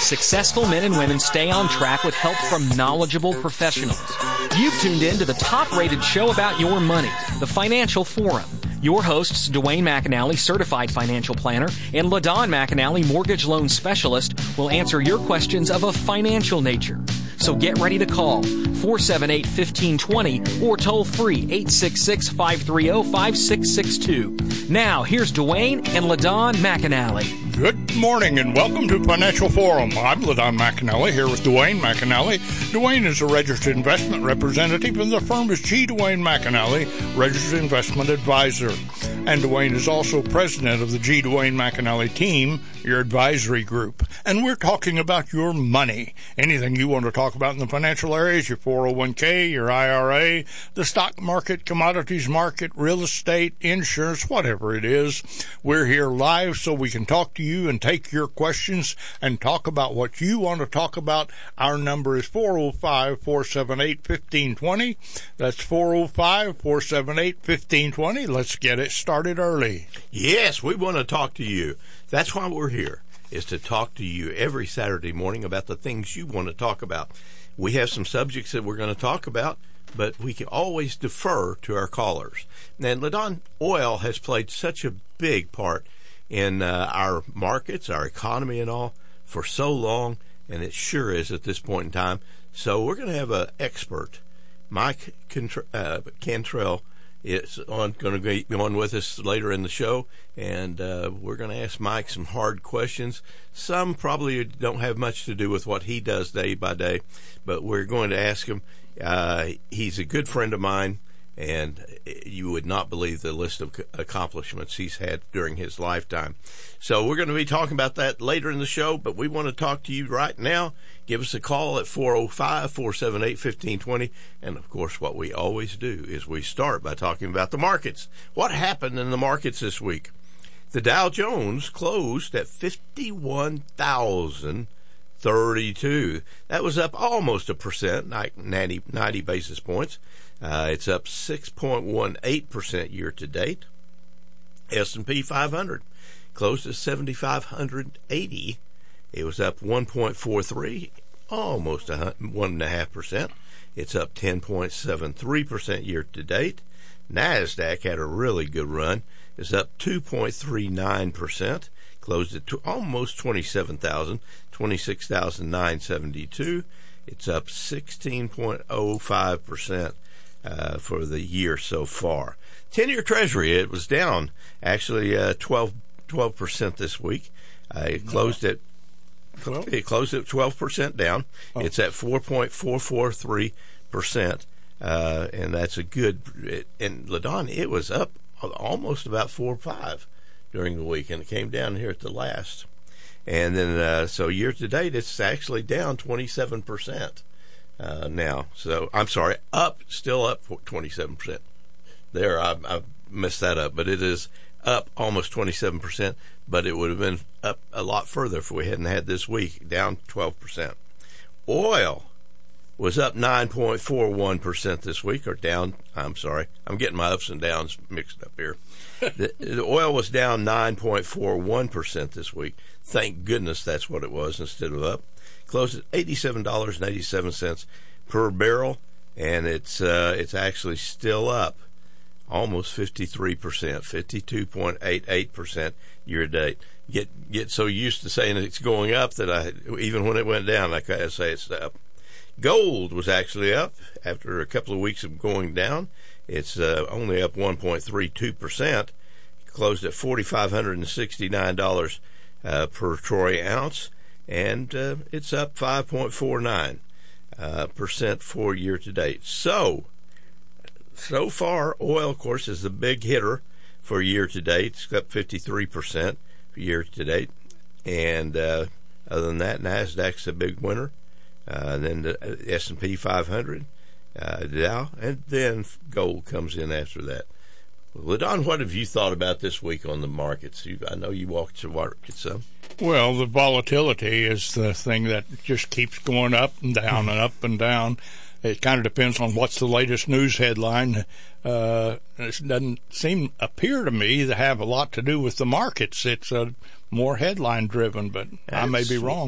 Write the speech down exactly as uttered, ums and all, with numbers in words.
Successful men and women stay on track with help from knowledgeable professionals. You've tuned in to the top-rated show about your money, the Financial Forum. Your hosts, Dwayne McAnally, certified financial planner, and LaDon McAnally, mortgage loan specialist, will answer your questions of a financial nature. So get ready to call four seven eight, one five two zero or toll free eight six six, five three zero, five six six two. Now, here's Dwayne and LaDon McAnally. Good morning and welcome to Financial Forum. I'm LaDon McAnally here with Dwayne McAnally. Dwayne is a registered investment representative and the firm is G. Dwayne McAnally, Registered Investment Advisor. And Dwayne is also president of the G. Dwayne McAnally team, your advisory group. And we're talking about your money. Anything you want to talk about in the financial areas, your four oh one k, your I R A, the stock market, commodities market, real estate, insurance, whatever it is. We're here live so we can talk to you and take your questions and talk about what you want to talk about. Our number is four oh five, four seven eight, one five two zero. That's four oh five, four seven eight, one five two zero. Let's get it started early. Yes, we want to talk to you. That's why we're here, is to talk to you every Saturday morning about the things you want to talk about. We have some subjects that we're going to talk about, but we can always defer to our callers. And LaDon, oil has played such a big part in uh, our markets, our economy and all for so long, and it sure is at this point in time. So we're going to have an expert, Mike uh, Cantrell, is on going to be on with us later in the show, and uh, we're going to ask Mike some hard questions. Some probably don't have much to do with what he does day by day, but we're going to ask him. Uh, he's a good friend of mine, and you would not believe the list of accomplishments he's had during his lifetime. So we're going to be talking about that later in the show, but we want to talk to you right now. Give us a call at four oh five, four seven eight, one five two zero. And, of course, what we always do is we start by talking about the markets. What happened in the markets this week? The Dow Jones closed at fifty-one thousand thirty-two. That was up almost a percent, like ninety, ninety basis points. Uh, it's up six point one eight percent year to date. S and P five hundred closed at seven thousand five hundred eighty. It was up one point four three, almost a one point five percent. It's up ten point seven three percent year to date. NASDAQ had a really good run. It's up two point three nine percent. Closed at to almost twenty-seven thousand, twenty-six thousand nine hundred seventy-two. It's up sixteen point oh five percent uh, for the year so far. ten-year Treasury, it was down actually uh, twelve percent this week. Uh, it closed at twelve? It closed at twelve percent down. Oh. It's at four point four four three percent, uh, and that's a good. It, and LaDon, it was up almost about four or five during the week, and it came down here at the last. And then, uh, so year to date, it's actually down twenty-seven percent uh, now. So I'm sorry, up, still up twenty-seven percent. There, I, I messed that up, but it is up almost twenty-seven percent, but it would have been up a lot further if we hadn't had this week, down twelve percent. Oil was up nine point four one percent this week, or down, I'm sorry, I'm getting my ups and downs mixed up here. the, the oil was down nine point four one percent this week. Thank goodness that's what it was instead of up. Closed at eighty-seven dollars and eighty-seven cents per barrel, and it's uh, it's actually still up almost fifty-three percent, fifty-two point eight eight percent year to date. Get get so used to saying it's going up that I even when it went down, I kind of say it's up. Gold was actually up after a couple of weeks of going down. It's uh, only up one point three two percent. Closed at four thousand five hundred sixty-nine dollars uh, per troy ounce, and uh, it's up five point four nine percent for year to date. So, so far, oil, of course, is the big hitter for year to date. It's up fifty-three percent for year to date. And uh, other than that, NASDAQ's a big winner. Uh, then the S and P five hundred, uh, Dow, and then gold comes in after that. LaDon, what have you thought about this week on the markets? You, I know you walked the markets some. Well, the volatility is the thing that just keeps going up and down and up and down. It kind of depends on what's the latest news headline. Uh, it doesn't seem, appear to me, to have a lot to do with the markets. It's uh, more headline driven, but That's, I may be wrong.